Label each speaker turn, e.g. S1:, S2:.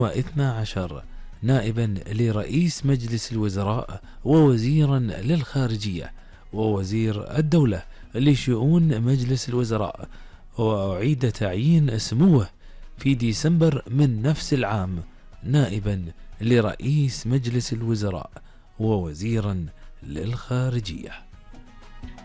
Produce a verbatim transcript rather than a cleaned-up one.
S1: واثنى عشر نائبا لرئيس مجلس الوزراء ووزيرا للخارجية ووزير الدولة لشؤون مجلس الوزراء، وأعيد تعيين سموه في ديسمبر من نفس العام نائبا لرئيس مجلس الوزراء ووزيرا للخارجية.